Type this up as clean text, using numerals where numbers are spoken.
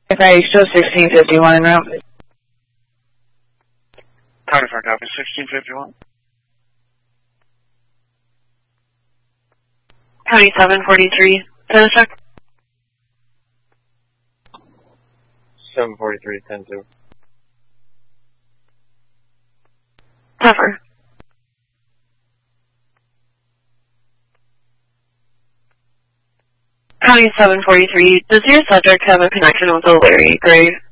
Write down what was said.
Okay, still 1651 en route. County 4, copy 1651. County 743, status check. 743, 10-2. Tougher. County 743, does your subject have a connection with the Larry Gray